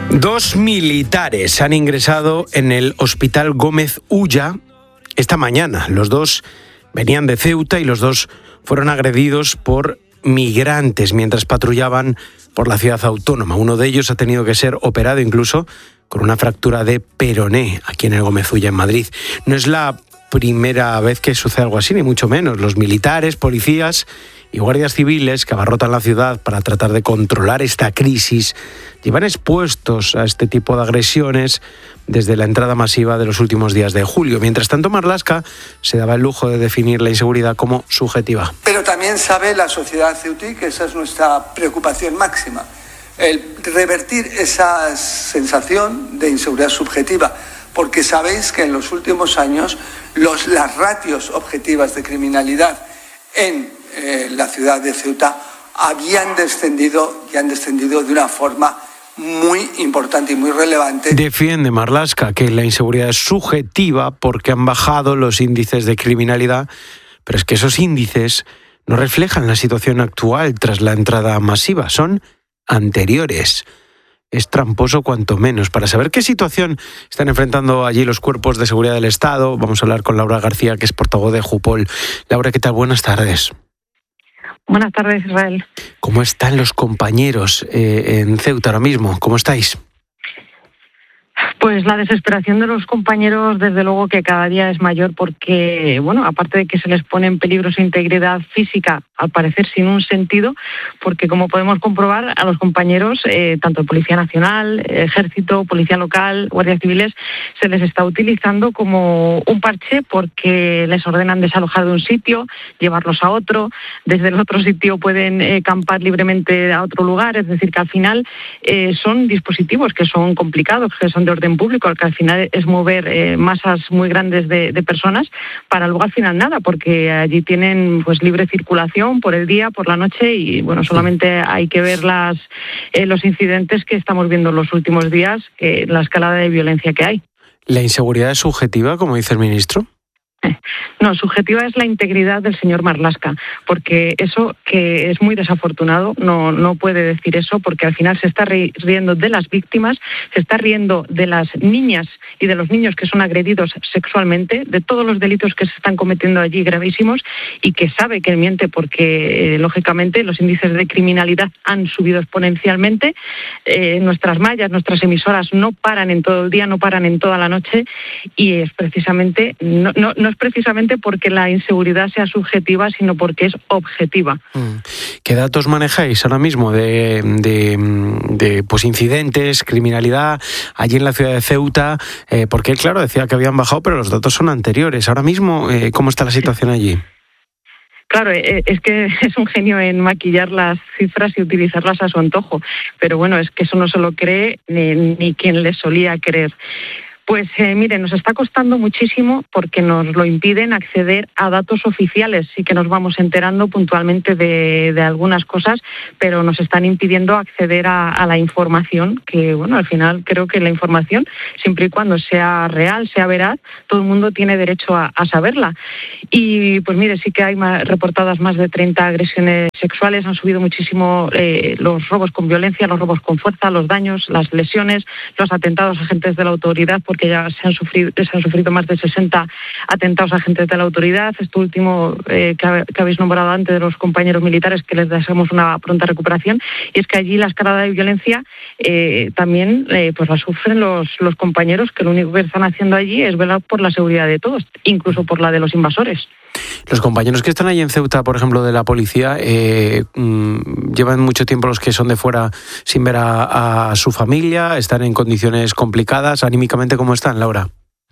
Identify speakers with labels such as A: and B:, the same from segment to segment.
A: Dos militares han ingresado en el Hospital Gómez Ulla esta mañana. Los dos venían de Ceuta y los dos fueron agredidos por migrantes mientras patrullaban por la ciudad autónoma. Uno de ellos ha tenido que ser operado incluso con una fractura de peroné aquí en el Gómez Ulla, en Madrid. No es la primera vez que sucede algo así, ni mucho menos. Los militares, policías y guardias civiles que abarrotan la ciudad para tratar de controlar esta crisis llevan expuestos a este tipo de agresiones desde la entrada masiva de los últimos días de julio. Mientras tanto, Marlaska se daba el lujo de definir la inseguridad como subjetiva.
B: Pero también sabe la sociedad ceutí que esa es nuestra preocupación máxima, el revertir esa sensación de inseguridad subjetiva, porque sabéis que en los últimos años las ratios objetivas de criminalidad en la ciudad de Ceuta habían descendido y han descendido de una forma muy importante y muy relevante.
A: Defiende Marlaska que la inseguridad es subjetiva porque han bajado los índices de criminalidad, pero es que esos índices no reflejan la situación actual tras la entrada masiva, son anteriores. Es tramposo cuanto menos. Para saber qué situación están enfrentando allí los cuerpos de seguridad del Estado, vamos a hablar con Laura García, que es portavoz de Jupol. Laura, ¿qué tal? Buenas tardes.
C: Buenas tardes, Israel.
A: ¿Cómo están los compañeros en Ceuta ahora mismo? ¿Cómo estáis?
C: Pues la desesperación de los compañeros, desde luego que cada día es mayor porque, aparte de que se les pone en peligro su integridad física, al parecer sin un sentido, porque como podemos comprobar, a los compañeros, tanto de Policía Nacional, Ejército, Policía Local, Guardias Civiles, se les está utilizando como un parche porque les ordenan desalojar de un sitio, llevarlos a otro, desde el otro sitio pueden campar libremente a otro lugar, es decir, que al final son dispositivos que son complicados, que son de orden público, que al final es mover masas muy grandes de personas para luego al final nada, porque allí tienen pues libre circulación por el día, por la noche y solamente hay que ver los incidentes que estamos viendo en los últimos días, la escalada de violencia que hay.
A: ¿La inseguridad es subjetiva, como dice el ministro?
C: No, subjetiva es la integridad del señor Marlaska, porque eso que es muy desafortunado, no puede decir eso, porque al final se está riendo de las víctimas, se está riendo de las niñas y de los niños que son agredidos sexualmente, de todos los delitos que se están cometiendo allí gravísimos, y que sabe que miente porque, lógicamente, los índices de criminalidad han subido exponencialmente. Nuestras mallas, nuestras emisoras no paran en todo el día, no paran en toda la noche, y es precisamente no es precisamente porque la inseguridad sea subjetiva, sino porque es objetiva.
A: ¿Qué datos manejáis ahora mismo de incidentes, criminalidad allí en la ciudad de Ceuta? Porque él, claro, decía que habían bajado, pero los datos son anteriores. Ahora mismo, ¿cómo está la situación allí?
C: Claro, es que es un genio en maquillar las cifras y utilizarlas a su antojo, pero es que eso no se lo cree ni quien le solía creer. Pues mire, nos está costando muchísimo porque nos lo impiden acceder a datos oficiales. Sí que nos vamos enterando puntualmente de algunas cosas, pero nos están impidiendo acceder a la información, que al final creo que la información, siempre y cuando sea real, sea veraz, todo el mundo tiene derecho a saberla. Y pues mire, sí que hay reportadas más de 30 agresiones sexuales, han subido muchísimo los robos con violencia, los robos con fuerza, los daños, las lesiones, los atentados a agentes de la autoridad, porque ya se han sufrido más de 60 atentados a agentes de la autoridad. Esto último que habéis nombrado antes de los compañeros militares, que les deseamos una pronta recuperación, y es que allí la escalada de violencia también pues la sufren los compañeros, que lo único que están haciendo allí es velar por la seguridad de todos, incluso por la de los invasores.
A: Los compañeros que están allí en Ceuta, por ejemplo, de la policía, llevan mucho tiempo, los que son de fuera, sin ver a su familia, están en condiciones complicadas. Anímicamente, ¿cómo están, Laura?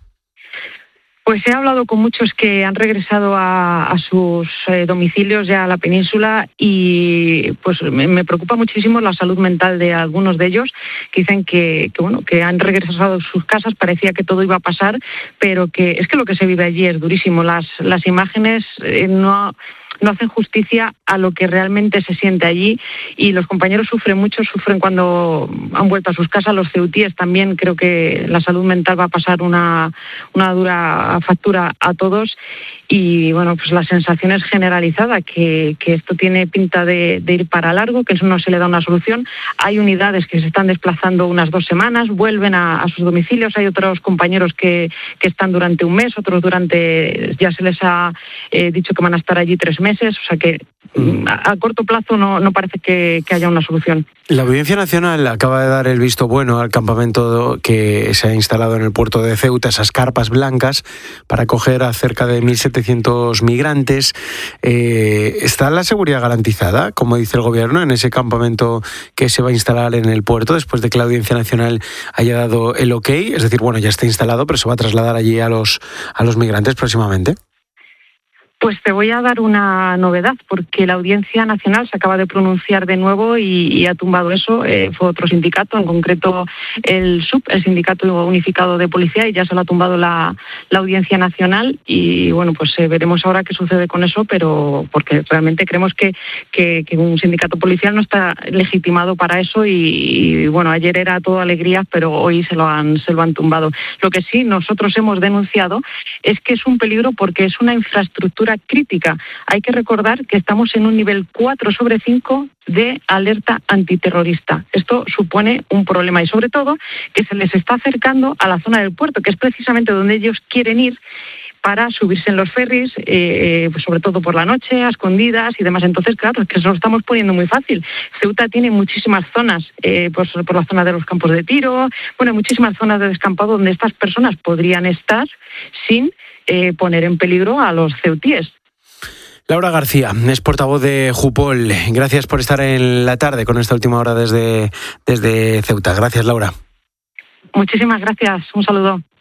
C: Pues he hablado con muchos que han regresado a sus domicilios ya a la península, y pues me preocupa muchísimo la salud mental de algunos de ellos, que dicen que han regresado a sus casas, parecía que todo iba a pasar, pero que es que lo que se vive allí es durísimo. Las imágenes no hacen justicia a lo que realmente se siente allí, y los compañeros sufren mucho, sufren cuando han vuelto a sus casas. Los ceutíes también, creo que la salud mental va a pasar una dura factura a todos. Y bueno, pues la sensación es generalizada, que esto tiene pinta de ir para largo, que eso no se le da una solución. Hay unidades que se están desplazando unas 2 semanas, vuelven a sus domicilios. Hay otros compañeros que están durante un mes, otros ya se les ha dicho que van a estar allí 3 meses. O sea que a corto plazo no parece que haya una solución.
A: La Audiencia Nacional acaba de dar el visto bueno al campamento que se ha instalado en el puerto de Ceuta, esas carpas blancas, para acoger a cerca de 1.700 migrantes. ¿Está la seguridad garantizada, como dice el Gobierno, en ese campamento que se va a instalar en el puerto después de que la Audiencia Nacional haya dado el ok? Es decir, bueno, ya está instalado, pero se va a trasladar allí a los migrantes próximamente.
C: Pues te voy a dar una novedad, porque la Audiencia Nacional se acaba de pronunciar de nuevo y ha tumbado eso. Fue otro sindicato, en concreto el SUP, el Sindicato Unificado de Policía, y ya se lo ha tumbado la Audiencia Nacional. Y bueno, pues veremos ahora qué sucede con eso, pero porque realmente creemos que un sindicato policial no está legitimado para eso. Y bueno, ayer era todo alegría, pero hoy se lo han tumbado. Lo que sí nosotros hemos denunciado es que es un peligro, porque es una infraestructura crítica. Hay que recordar que estamos en un nivel 4/5 de alerta antiterrorista. Esto supone un problema, y sobre todo que se les está acercando a la zona del puerto, que es precisamente donde ellos quieren ir para subirse en los ferries, pues sobre todo por la noche, a escondidas y demás. Entonces, claro, es que eso lo estamos poniendo muy fácil. Ceuta tiene muchísimas zonas, pues por la zona de los campos de tiro, bueno, muchísimas zonas de descampado donde estas personas podrían estar sin poner en peligro a los ceutíes.
A: Laura García es portavoz de Jupol. Gracias por estar en la tarde con esta última hora desde Ceuta. Gracias, Laura.
C: Muchísimas gracias. Un saludo.